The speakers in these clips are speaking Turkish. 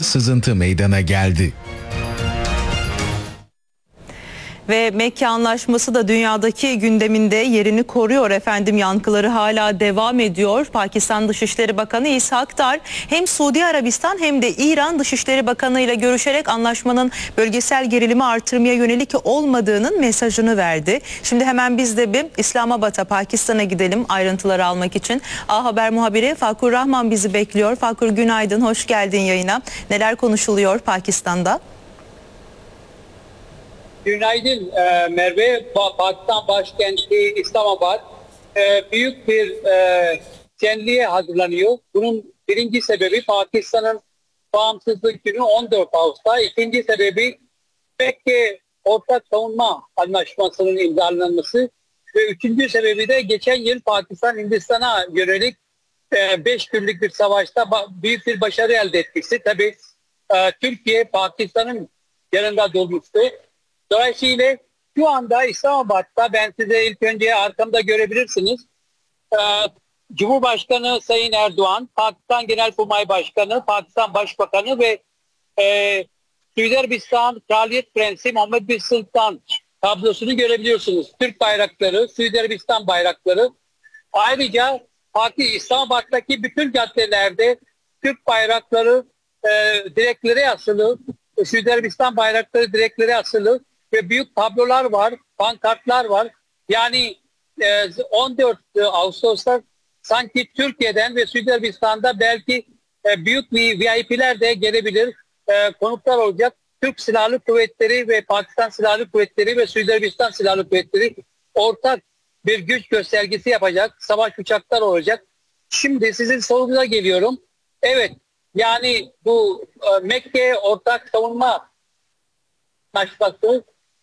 sızıntı meydana geldi. Ve Mekke Anlaşması da dünyadaki gündeminde yerini koruyor efendim. Yankıları hala devam ediyor. Pakistan Dışişleri Bakanı İshak Dar hem Suudi Arabistan hem de İran Dışişleri Bakanı ile görüşerek anlaşmanın bölgesel gerilimi artırmaya yönelik olmadığının mesajını verdi. Şimdi hemen biz de bir İslamabad'a, Pakistan'a gidelim ayrıntıları almak için. A Haber muhabiri Fakur Rahman bizi bekliyor. Fakur, günaydın, hoş geldin yayına. Neler konuşuluyor Pakistan'da? Günaydın Merve. Pakistan başkenti İslamabad büyük bir şenliğe hazırlanıyor. Bunun birinci sebebi Pakistan'ın bağımsızlık günü 14 Ağustos. İkinci sebebi Mekke Ortak Savunma Anlaşması'nın imzalanması. Ve üçüncü sebebi de geçen yıl Pakistan Hindistan'a yönelik 5 günlük bir savaşta büyük bir başarı elde etmişti. Tabii Türkiye Pakistan'ın yanında durmuştu. Dolayısıyla şu anda İslamabad'da, ben size ilk önce arkamda görebilirsiniz, Cumhurbaşkanı Sayın Erdoğan, Pakistan Genelkurmay Başkanı, Pakistan Başbakanı ve Suudi Arabistan Kraliyet Prensi Muhammed bin Sultan tablosunu görebiliyorsunuz. Türk bayrakları, Suudi Arabistan bayrakları. Ayrıca İslamabad'daki bütün caddelerde Türk bayrakları direklere asılı, Suudi Arabistan bayrakları direklere asılı ve büyük tablolar var, pankartlar var. Yani 14 Ağustos'ta sanki Türkiye'den ve Suudi Arabistan'da belki büyük VIP'ler de gelebilir, konuklar olacak. Türk Silahlı Kuvvetleri ve Pakistan Silahlı Kuvvetleri ve Suudi Arabistan Silahlı Kuvvetleri ortak bir güç göstergesi yapacak. Savaş uçaklar olacak. Şimdi sizin sorunuza geliyorum. Evet, yani bu Mekke Ortak Savunma Anlaşması,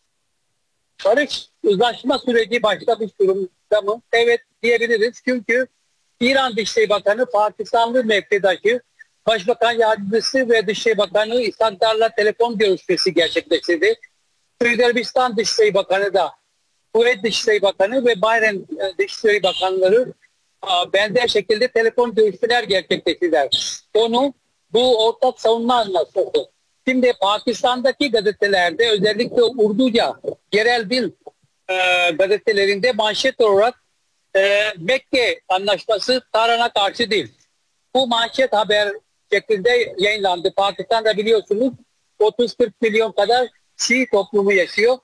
barış uzlaşma süreci başlamış durumda mı? Evet diyebiliriz. Çünkü İran Dışişleri Bakanı Pakistanlı mevkidaşı Başbakan Yardımcısı ve Dışişleri Bakanı İshak Dar'la telefon görüşmesi gerçekleştirdi. Suudi Arabistan Dışişleri Bakanı da, Kuveyt Dışişleri Bakanı ve Bahreyn Dışişleri Bakanları benzer şekilde telefon görüşmeler gerçekleştirdiler. Bu ortak savunma anlaşması. Şimdi Pakistan'daki gazetelerde, özellikle Urduca, yerel dil gazetelerinde manşet olarak Mekke Anlaşması Tahran'a karşı değil. Bu manşet haber şeklinde yayınlandı. Pakistan'da biliyorsunuz 30-40 milyon kadar Şii toplumu yaşıyor.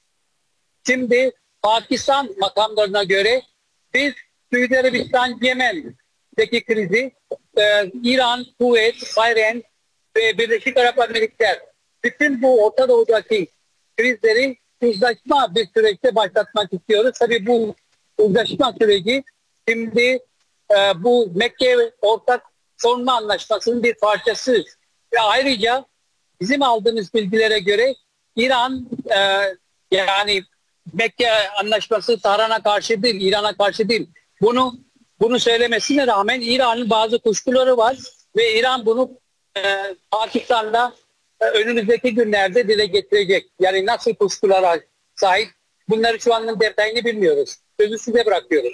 Şimdi Pakistan makamlarına göre biz Suudi Arabistan, Yemen'deki krizi, İran, Kuveyt, Bahreyn ve Birleşik Arap Emirlikler, bütün bu Orta Doğu'daki krizleri uzlaşma bir süreçte başlatmak istiyoruz. Tabii bu uzlaşma süreci şimdi bu Mekke Ortak Savunma Anlaşması'nın bir parçası. Ve ayrıca bizim aldığımız bilgilere göre İran yani Mekke Anlaşması Tahran'a karşı değil, İran'a karşı değil. Bunu söylemesine rağmen İran'ın bazı kuşkuları var ve İran bunu Pakistan'da önümüzdeki günlerde dile getirecek. Yani nasıl kuşkulara sahip, bunları şu anın detayını bilmiyoruz. Sözü size bırakıyorum.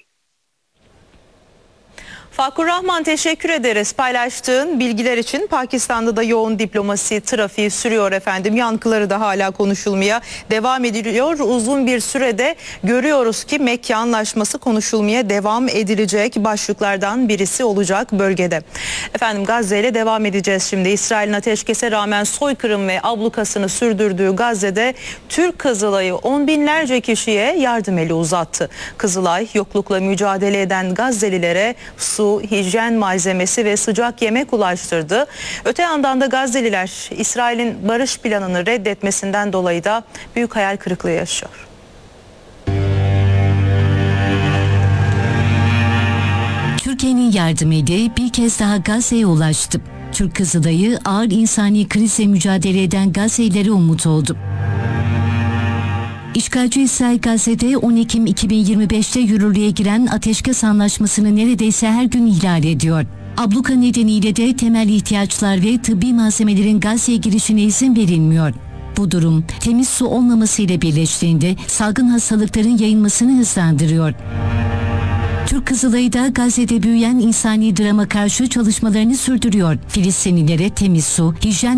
Fakur Rahman, teşekkür ederiz paylaştığın bilgiler için. Pakistan'da da yoğun diplomasi trafiği sürüyor efendim. Yankıları da hala konuşulmaya devam ediliyor. Uzun bir sürede görüyoruz ki Mekke Anlaşması konuşulmaya devam edilecek başlıklardan birisi olacak bölgede. Efendim, Gazze ile devam edeceğiz şimdi. İsrail'in ateşkese rağmen soykırım ve ablukasını sürdürdüğü Gazze'de Türk Kızılay'ı on binlerce kişiye yardım eli uzattı. Kızılay, yoklukla mücadele eden Gazze'lilere su, hijyen malzemesi ve sıcak yemek ulaştırdı. Öte yandan da Gazze'liler İsrail'in barış planını reddetmesinden dolayı da büyük hayal kırıklığı yaşıyor. Türkiye'nin yardım eli bir kez daha Gazze'ye ulaştı. Türk Kızılay'ı ağır insani krizle mücadele eden Gazze'lilere umut oldu. İşgalci İsrail Gazze'de 10 Ekim 2025'te yürürlüğe giren ateşkes anlaşmasını neredeyse her gün ihlal ediyor. Abluka nedeniyle de temel ihtiyaçlar ve tıbbi malzemelerin Gazze'ye girişine izin verilmiyor. Bu durum temiz su olmamasıyla birleştiğinde salgın hastalıkların yayılmasını hızlandırıyor. Türk Kızılay'ı da Gazze'de büyüyen insani drama karşı çalışmalarını sürdürüyor. Filistinlilere temiz su, hijyen